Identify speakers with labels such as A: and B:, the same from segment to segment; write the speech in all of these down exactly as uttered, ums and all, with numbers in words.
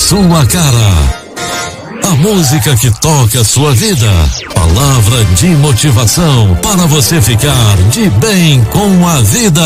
A: sua cara. A música que toca a sua vida. Palavra de motivação para você ficar de bem com a vida.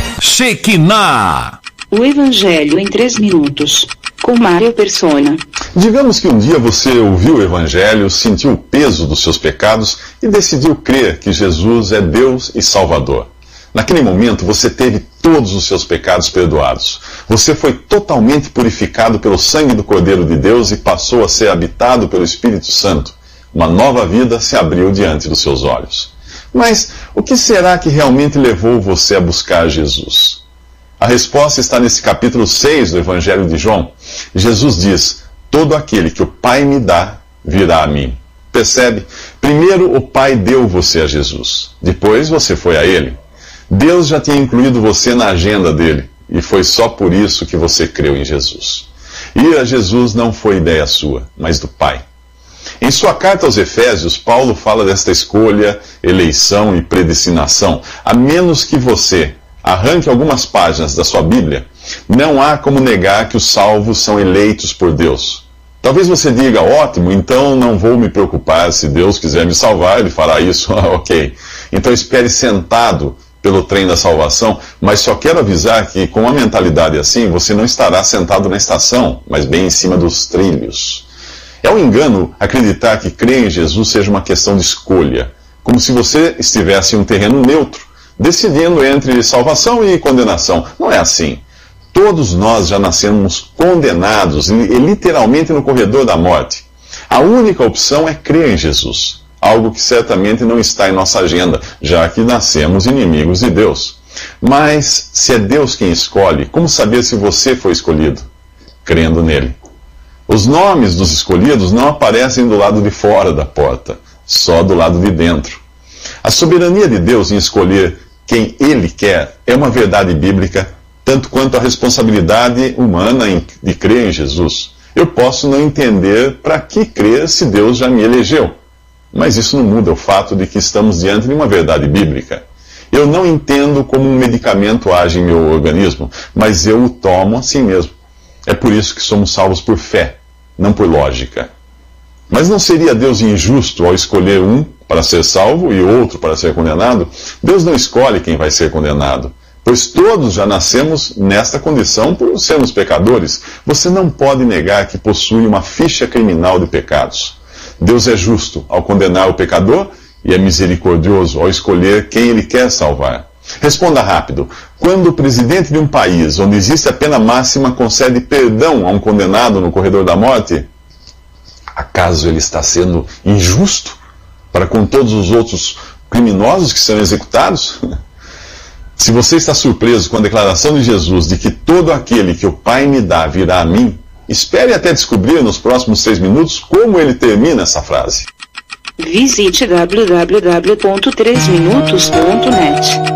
A: Shekinah.
B: O Evangelho em três minutos. Com Mário Persona.
C: Digamos que um dia você ouviu o Evangelho, sentiu o peso dos seus pecados e decidiu crer que Jesus é Deus e Salvador. Naquele momento você teve todos os seus pecados perdoados. Você foi totalmente purificado pelo sangue do Cordeiro de Deus e passou a ser habitado pelo Espírito Santo. Uma nova vida se abriu diante dos seus olhos. Mas o que será que realmente levou você a buscar Jesus? A resposta está nesse capítulo seis do Evangelho de João. Jesus diz: todo aquele que o Pai me dá, virá a mim. Percebe? Primeiro o Pai deu você a Jesus. Depois você foi a Ele. Deus já tinha incluído você na agenda dele. E foi só por isso que você creu em Jesus. Ir a Jesus não foi ideia sua, mas do Pai. Em sua carta aos Efésios, Paulo fala desta escolha, eleição e predestinação. A menos que você arranque algumas páginas da sua Bíblia, não há como negar que os salvos são eleitos por Deus. Talvez você diga: ótimo, então não vou me preocupar. Se Deus quiser me salvar, Ele fará isso. Ok. Então espere sentado pelo trem da salvação, mas só quero avisar que com uma mentalidade assim, você não estará sentado na estação, mas bem em cima dos trilhos. É um engano acreditar que crer em Jesus seja uma questão de escolha, como se você estivesse em um terreno neutro, decidindo entre salvação e condenação. Não é assim. Todos nós já nascemos condenados, e literalmente no corredor da morte. A única opção é crer em Jesus. Algo que certamente não está em nossa agenda, já que nascemos inimigos de Deus. Mas, se é Deus quem escolhe, como saber se você foi escolhido? Crendo nele. Os nomes dos escolhidos não aparecem do lado de fora da porta, só do lado de dentro. A soberania de Deus em escolher quem Ele quer é uma verdade bíblica, tanto quanto a responsabilidade humana de crer em Jesus. Eu posso não entender para que crer se Deus já me elegeu. Mas isso não muda o fato de que estamos diante de uma verdade bíblica. Eu não entendo como um medicamento age em meu organismo, mas eu o tomo assim mesmo. É por isso que somos salvos por fé, não por lógica. Mas não seria Deus injusto ao escolher um para ser salvo e outro para ser condenado? Deus não escolhe quem vai ser condenado, pois todos já nascemos nesta condição por sermos pecadores. Você não pode negar que possui uma ficha criminal de pecados. Deus é justo ao condenar o pecador e é misericordioso ao escolher quem Ele quer salvar. Responda rápido. Quando o presidente de um país onde existe a pena máxima concede perdão a um condenado no corredor da morte, acaso ele está sendo injusto para com todos os outros criminosos que são executados? Se você está surpreso com a declaração de Jesus de que todo aquele que o Pai me dá virá a mim, espere até descobrir nos próximos seis minutos como ele termina essa frase.
B: Visite w w w ponto três minutos ponto net.